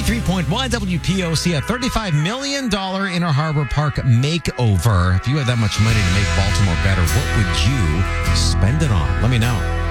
93.1 WPOC, a $35 million Inner Harbor Park makeover. If you had that much money to make Baltimore better, what would you spend it on? Let me know.